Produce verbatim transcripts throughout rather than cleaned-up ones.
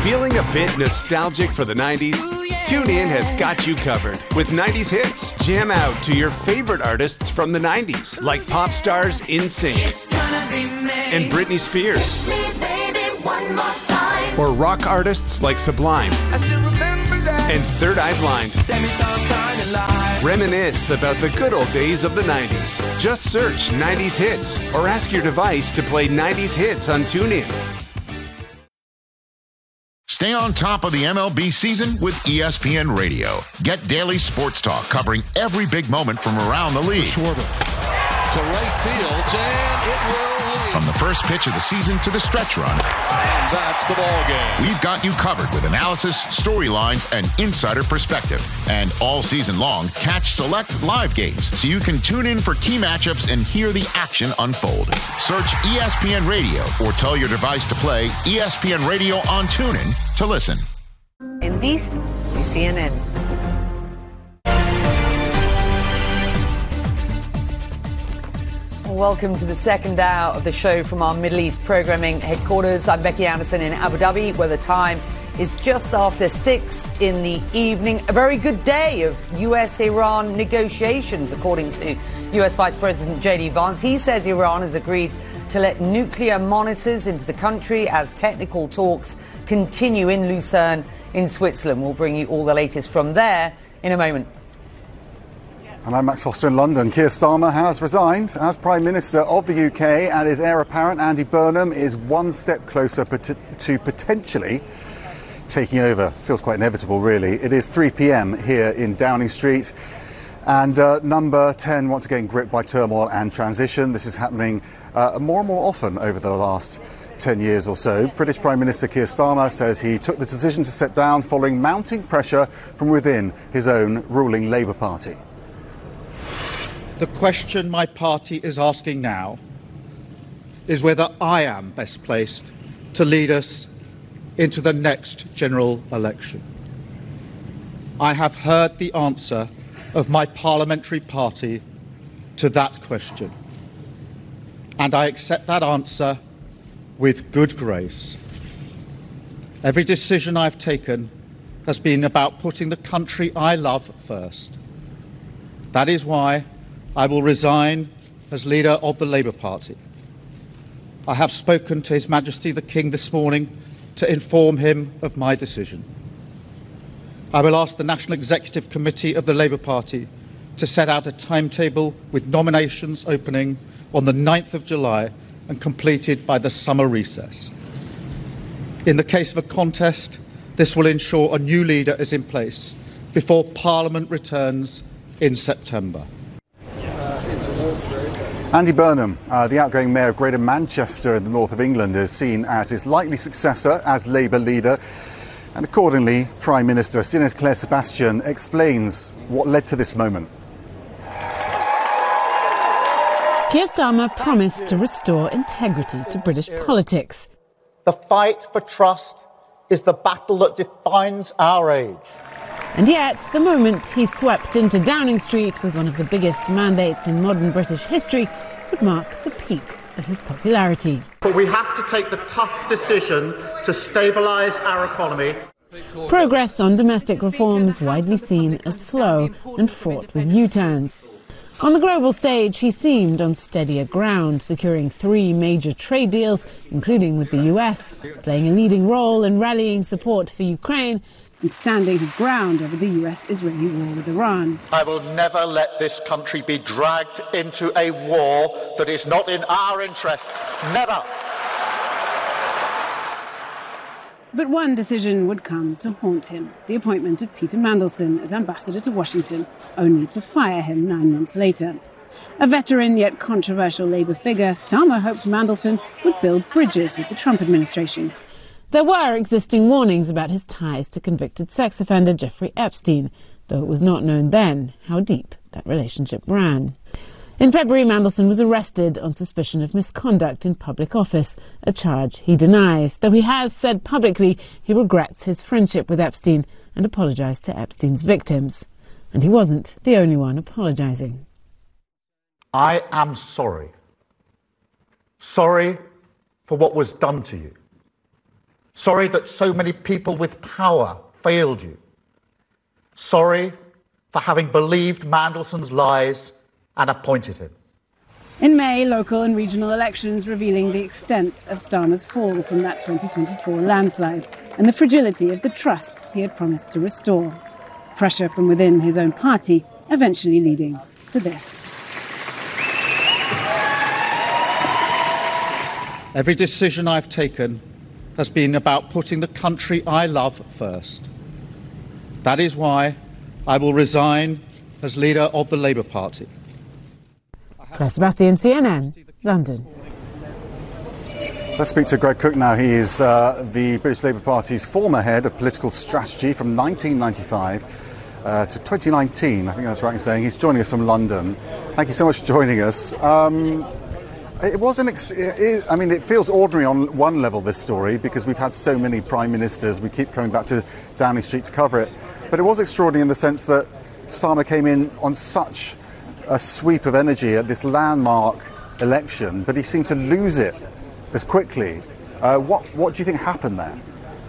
Feeling a bit nostalgic for the nineties? TuneIn has got you covered with nineties hits. Jam out to your favorite artists from the nineties, like pop stars NSYNC and Britney Spears. Or rock artists like Sublime and Third Eye Blind. Reminisce about the good old days of the nineties. Just search nineties hits or ask your device to play nineties hits on TuneIn. Stay on top of the M L B season with E S P N Radio. Get daily sports talk covering every big moment from around the league. Schwarber to right field, and it will leave. From the first pitch of the season to the stretch run. And that's the ball game. We've got you covered with analysis, storylines, and insider perspective. And all season long, catch select live games so you can tune in for key matchups and hear the action unfold. Search E S P N Radio or tell your device to play E S P N Radio on TuneIn to listen. En this, C N N. Welcome to the second hour of the show from our Middle East programming headquarters. I'm Becky Anderson in Abu Dhabi, where the time is just after six in the evening. A very good day of U S Iran negotiations, according to U S Vice President J D Vance. He says Iran has agreed to let nuclear monitors into the country as technical talks continue in Lucerne in Switzerland. We'll bring you all the latest from there in a moment. And I'm Max Foster in London. Keir Starmer has resigned as Prime Minister of the U K, and his heir apparent, Andy Burnham, is one step closer to potentially taking over. Feels quite inevitable, really. It is three p.m. here in Downing Street, and uh, number ten once again gripped by turmoil and transition. This is happening uh, more and more often over the last ten years or so. British Prime Minister Keir Starmer says he took the decision to step down following mounting pressure from within his own ruling Labour Party. The question my party is asking now is whether I am best placed to lead us into the next general election. I have heard the answer of my parliamentary party to that question, and I accept that answer with good grace. Every decision I've taken has been about putting the country I love first. That is why I will resign as leader of the Labour Party. I have spoken to His Majesty the King this morning to inform him of my decision. I will ask the National Executive Committee of the Labour Party to set out a timetable with nominations opening on the ninth of July and completed by the summer recess. In the case of a contest, this will ensure a new leader is in place before Parliament returns in September. Andy Burnham, uh, the outgoing mayor of Greater Manchester in the north of England, is seen as his likely successor as Labour leader. And accordingly, Prime Minister Inès Claire Sebastian explains what led to this moment. Keir Starmer promised to restore integrity to British politics. The fight for trust is the battle that defines our age. And yet, the moment he swept into Downing Street with one of the biggest mandates in modern British history would mark the peak of his popularity. But we have to take the tough decision to stabilise our economy. Progress on domestic reforms widely seen as slow and fraught with U-turns. On the global stage, he seemed on steadier ground, securing three major trade deals, including with the U S, playing a leading role in rallying support for Ukraine, and standing his ground over the U S-Israeli war with Iran. I will never let this country be dragged into a war that is not in our interests. Never. But one decision would come to haunt him, the appointment of Peter Mandelson as ambassador to Washington, only to fire him nine months later. A veteran yet controversial Labour figure, Starmer hoped Mandelson would build bridges with the Trump administration. There were existing warnings about his ties to convicted sex offender Jeffrey Epstein, though it was not known then how deep that relationship ran. In February, Mandelson was arrested on suspicion of misconduct in public office, a charge he denies, though he has said publicly he regrets his friendship with Epstein and apologised to Epstein's victims. And he wasn't the only one apologising. I am sorry. Sorry for what was done to you. Sorry that so many people with power failed you. Sorry for having believed Mandelson's lies and appointed him. In May, local and regional elections revealing the extent of Starmer's fall from that twenty twenty-four landslide and the fragility of the trust he had promised to restore. Pressure from within his own party eventually leading to this. Every decision I've taken has been about putting the country I love first. That is why I will resign as leader of the Labour Party. Claire Sebastian, C N N, London. Let's speak to Greg Cook now. He is uh, the British Labour Party's former head of political strategy from nineteen ninety-five uh, to twenty nineteen. I think that's right in saying. He's joining us from London. Thank you so much for joining us. Um, it wasn't. Ex- it, I mean, it feels ordinary on one level, this story, because we've had so many prime ministers. We keep coming back to Downing Street to cover it. But it was extraordinary in the sense that Starmer came in on such a sweep of energy at this landmark election, but he seemed to lose it as quickly. Uh, what what do you think happened there?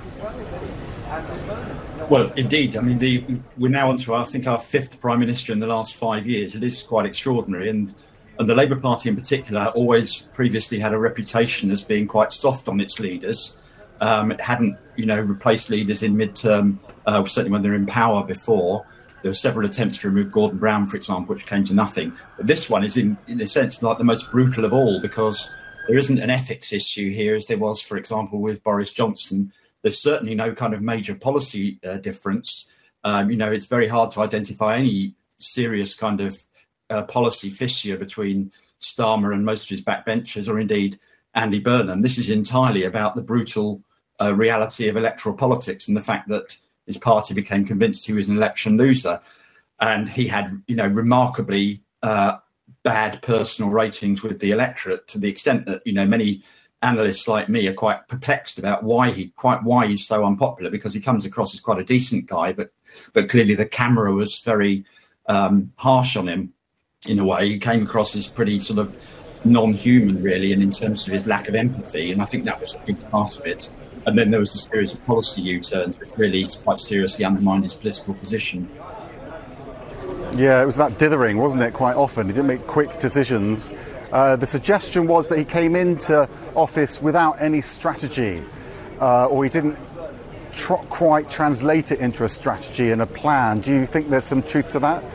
Well, indeed. I mean, the, we're now on to, I think, our fifth Prime Minister in the last five years. It is quite extraordinary. And, and the Labour Party in particular always previously had a reputation as being quite soft on its leaders. Um, it hadn't, you know, replaced leaders in mid-term, uh, certainly when they were in power before. There were several attempts to remove Gordon Brown, for example, which came to nothing. But this one is, in, in a sense, like the most brutal of all, because there isn't an ethics issue here, as there was, for example, with Boris Johnson. There's certainly no kind of major policy uh, difference. Um, you know, it's very hard to identify any serious kind of uh, policy fissure between Starmer and most of his backbenchers, or indeed Andy Burnham. This is entirely about the brutal uh, reality of electoral politics and the fact that his party became convinced he was an election loser. And he had, you know, remarkably uh, bad personal ratings with the electorate, to the extent that, you know, many analysts like me are quite perplexed about why he quite why he's so unpopular, because he comes across as quite a decent guy, but but clearly the camera was very um, harsh on him in a way. He came across as pretty sort of non-human, really, and in terms of his lack of empathy, and I think that was a big part of it. And then there was a series of policy U-turns which really quite seriously undermined his political position. Yeah, it was that dithering, wasn't it, quite often? He didn't make quick decisions. Uh, the suggestion was that he came into office without any strategy, uh, or he didn't tr- quite translate it into a strategy and a plan. Do you think there's some truth to that?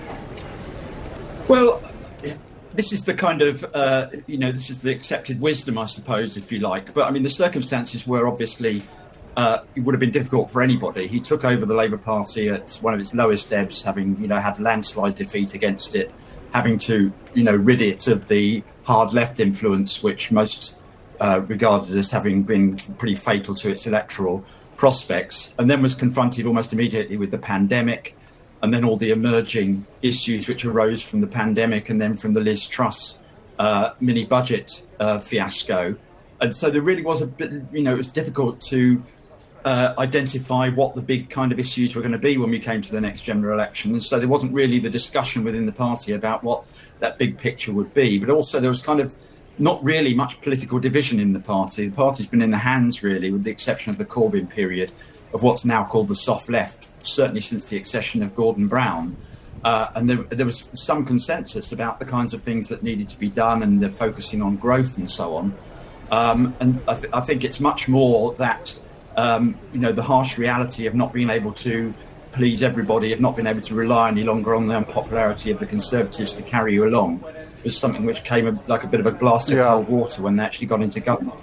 Well, this is the kind of, uh, you know, this is the accepted wisdom, I suppose, if you like. But I mean, the circumstances were obviously, uh, it would have been difficult for anybody. He took over the Labour Party at one of its lowest ebbs, having, you know, had landslide defeat against it, having to, you know, rid it of the hard left influence, which most uh, regarded as having been pretty fatal to its electoral prospects, and then was confronted almost immediately with the pandemic, and then all the emerging issues which arose from the pandemic, and then from the Liz Truss uh, mini budget uh, fiasco. And so there really was a bit, you know, it was difficult to uh, identify what the big kind of issues were going to be when we came to the next general election. And so there wasn't really the discussion within the party about what that big picture would be. But also there was kind of not really much political division in the party. The party's been in the hands, really, with the exception of the Corbyn period, of what's now called the soft left, certainly since the accession of Gordon Brown. Uh, and there, there was some consensus about the kinds of things that needed to be done, and they're focusing on growth and so on. Um, and I, th- I think it's much more that, um, you know, the harsh reality of not being able to please everybody, of not being able to rely any longer on the unpopularity of the Conservatives to carry you along, was something which came a, like a bit of a blast of yeah. cold water when they actually got into government.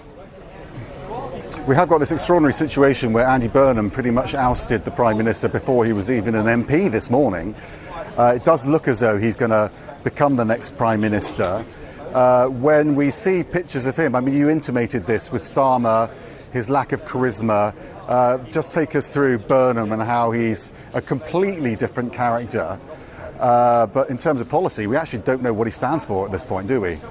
We have got this extraordinary situation where Andy Burnham pretty much ousted the Prime Minister before he was even an M P this morning. Uh, it does look as though he's going to become the next Prime Minister. Uh, when we see pictures of him, I mean, you intimated this with Starmer, his lack of charisma. Uh, just take us through Burnham and how he's a completely different character. Uh, but in terms of policy, we actually don't know what he stands for at this point, do we?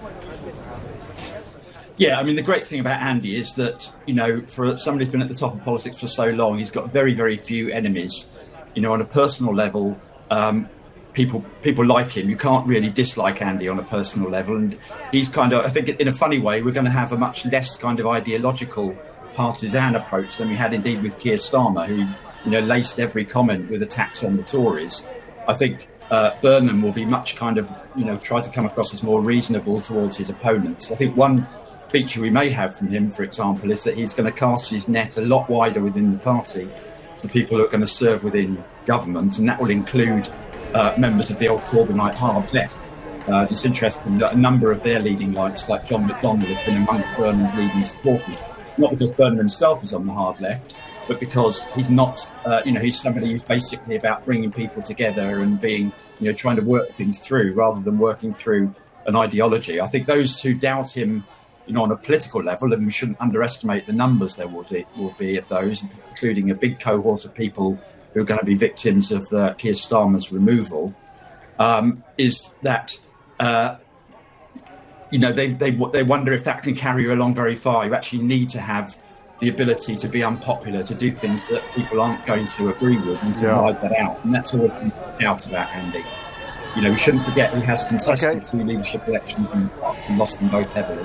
Yeah, I mean, the great thing about Andy is that, you know, for somebody who's been at the top of politics for so long, he's got very, very few enemies. You know, on a personal level, um, people people like him. You can't really dislike Andy on a personal level. And he's kind of, I think in a funny way, we're going to have a much less kind of ideological partisan approach than we had indeed with Keir Starmer, who, you know, laced every comment with attacks on the Tories. I think uh, Burnham will be much kind of, you know, try to come across as more reasonable towards his opponents. I think one feature we may have from him, for example, is that he's going to cast his net a lot wider within the party for people who are going to serve within government, and that will include uh, members of the old Corbynite hard left. Uh, it's interesting that a number of their leading lights, like John McDonnell, have been among Burnham's leading supporters, not because Burnham himself is on the hard left, but because he's not, uh, you know, he's somebody who's basically about bringing people together and being, you know, trying to work things through rather than working through an ideology. I think those who doubt him, you know, on a political level, and we shouldn't underestimate the numbers there will, be, will be of those, including a big cohort of people who are going to be victims of the Keir Starmer's removal, um, is that, uh, you know, they, they they wonder if that can carry you along very far. You actually need to have the ability to be unpopular, to do things that people aren't going to agree with, and to yeah. ride that out. And that's always been out about Andy. You know, we shouldn't forget he has contested okay. two leadership elections and, and lost them both heavily.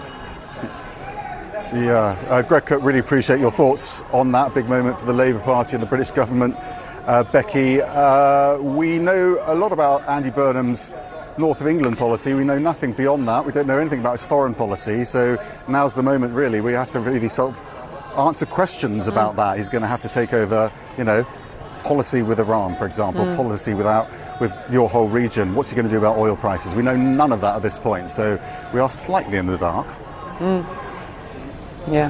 Yeah, uh, Greg Cook, really appreciate your thoughts on that big moment for the Labour Party and the British government. Uh, Becky, uh, we know a lot about Andy Burnham's North of England policy. We know nothing beyond that. We don't know anything about his foreign policy. So now's the moment, really. We have to really sort of answer questions about mm. that. He's going to have to take over, you know, policy with Iran, for example, mm. policy without with your whole region. What's he going to do about oil prices? We know none of that at this point. So we are slightly in the dark. Mm. Yeah.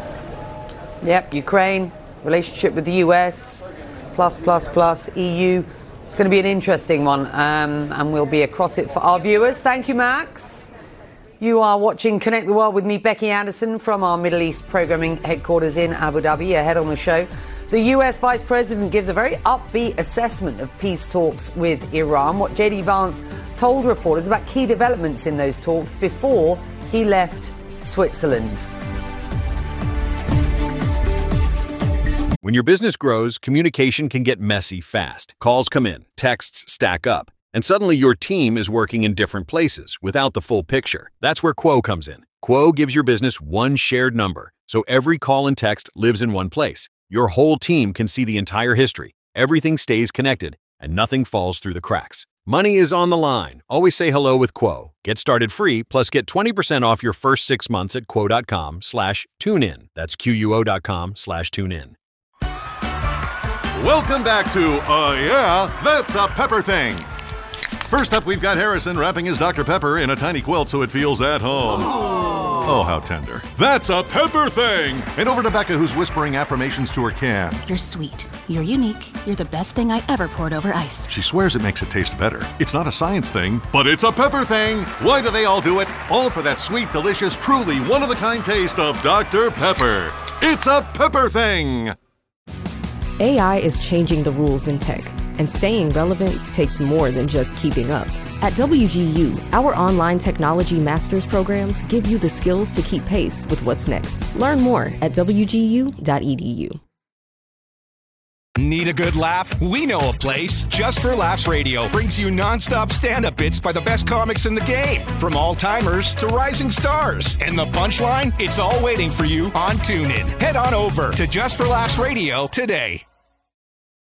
Yep, Ukraine, relationship with the U S, plus, plus, plus, E U. It's going to be an interesting one, um, and we'll be across it for our viewers. Thank you, Max. You are watching Connect the World with me, Becky Anderson, from our Middle East programming headquarters in Abu Dhabi. Ahead on the show, the U S Vice President gives a very upbeat assessment of peace talks with Iran. What J D Vance told reporters about key developments in those talks before he left Switzerland. When your business grows, communication can get messy fast. Calls come in, texts stack up, and suddenly your team is working in different places without the full picture. That's where Quo comes in. Quo gives your business one shared number, so every call and text lives in one place. Your whole team can see the entire history. Everything stays connected, and nothing falls through the cracks. Money is on the line. Always say hello with Quo. Get started free, plus get twenty percent off your first six months at quo.com slash tune in. That's Q-U-O.com slash tune in. Welcome back to, uh, yeah, That's a Pepper Thing. First up, we've got Harrison wrapping his Doctor Pepper in a tiny quilt so it feels at home. Oh, how tender. That's a Pepper Thing! And over to Becca, who's whispering affirmations to her can. You're sweet. You're unique. You're the best thing I ever poured over ice. She swears it makes it taste better. It's not a science thing, but it's a Pepper Thing! Why do they all do it? All for that sweet, delicious, truly one-of-a-kind taste of Doctor Pepper. It's a Pepper Thing! A I is changing the rules in tech, and staying relevant takes more than just keeping up. At W G U, our online technology master's programs give you the skills to keep pace with what's next. Learn more at w g u dot e d u. Need a good laugh? We know a place. Just for Laughs Radio brings you nonstop stand-up bits by the best comics in the game, from all-timers to rising stars. And the punchline? It's all waiting for you on TuneIn. Head on over to Just for Laughs Radio today.